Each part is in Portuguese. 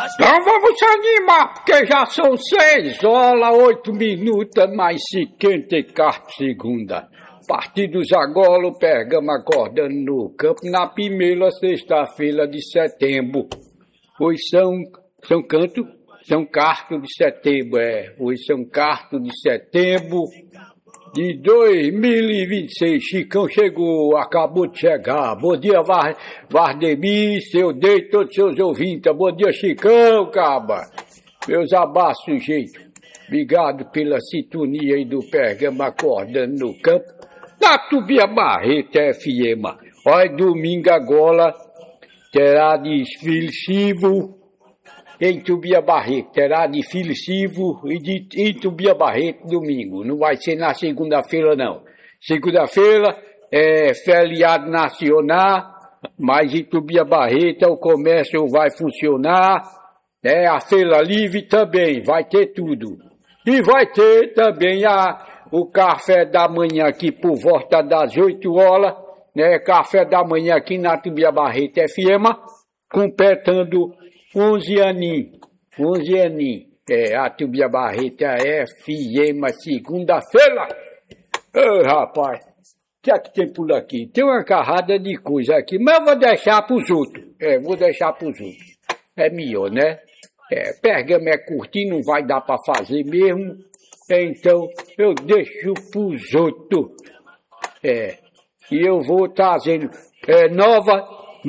Então vamos se animar, porque já são 6 horas, 8 minutos, mais 54 segundos. Partidos agora, o Pergamo acordando no campo, na primeira sexta-feira de setembro. Hoje são cartos de setembro, Hoje são cartos de setembro de 2026. Chicão chegou, acabou de chegar. Bom dia, Vardemir, seu Dei, todos os seus ouvintes. Bom dia, Chicão, caba. Meus abraços, gente. Obrigado pela sintonia aí do Pergamo acordando no campo. Na Tubia Barreto FM. Olha, domingo agora terá desfile cívico em Tubia Barreto. Terá desfile cívico em Tubia Barreto domingo. Não vai ser na segunda-feira, não. Segunda-feira é feriado nacional, mas em Tubia Barreto o comércio vai funcionar. A feira livre também, vai ter tudo. E vai ter também o café da manhã aqui por volta das 8 horas, café da manhã aqui na Tubia Barreto FM, completando 11 aninhos. A Tubia Barreto FM, segunda-feira. Rapaz, o que é que tem por aqui? Tem uma carrada de coisa aqui, mas eu vou deixar pros outros. É melhor, né? Pergamo é curtinho, não vai dar pra fazer mesmo. Então, eu deixo pros outros. E eu vou trazendo nova,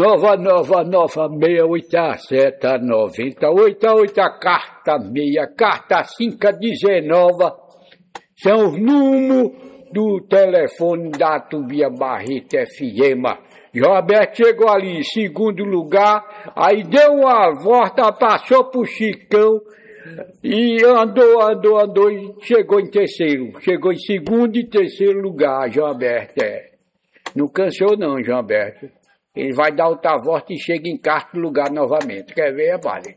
687, 98, carta 6, carta 519. São os números do telefone da Tubia Barreto FM. Roberto chegou ali em segundo lugar, aí deu uma volta, passou pro Chicão e andou e chegou em terceiro. Chegou em segundo e terceiro lugar, João Alberto. Não cansou não, João Alberto. Ele vai dar outra volta e chega em quarto lugar novamente. Quer ver, vale?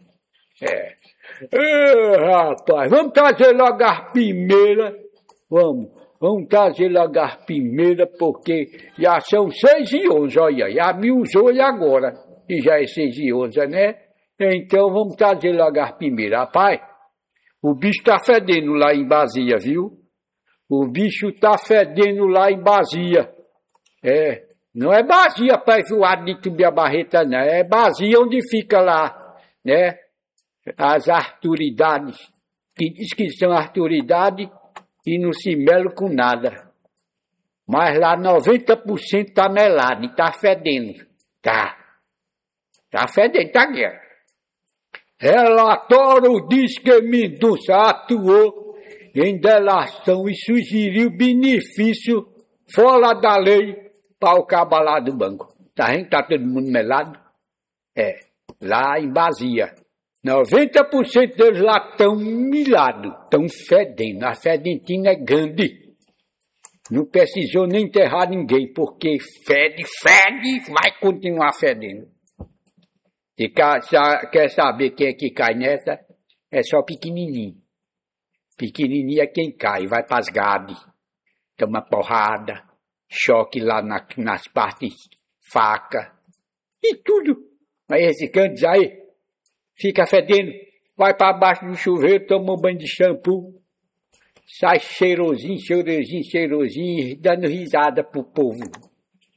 Rapaz, vamos trazer logo as primeiras. Vamos trazer logo as primeiras, porque já são 6h11, olha, já me usou e agora, e já é 6h11, né? Então vamos trazer logo as primeiras. Rapaz, o bicho tá fedendo lá em Bazia, viu? O bicho tá fedendo lá em Bazia. Não é Bazia perto de Tubia Barreto, não, é Bazia onde fica lá, né? As autoridades, que diz que são autoridades, e não se mela com nada. Mas lá 90% tá melado e tá fedendo. Tá fedendo, tá guerra. Relatório diz que Mendonça atuou em delação e sugeriu benefício fora da lei para o cabo lá do banco. Tá vendo? Tá todo mundo melado? Lá em Bazia. 90% deles lá estão milados, estão fedendo. A fedentina é grande. Não precisou nem enterrar ninguém, porque fede, vai continuar fedendo. Você quer saber quem é que cai nessa? É só pequenininho. Pequenininho é quem cai, vai pras gades, toma porrada, choque lá nas partes, faca, e tudo. Mas esse canto aí, fica fedendo, vai para baixo do chuveiro, toma um banho de shampoo, sai cheirosinho, dando risada pro povo.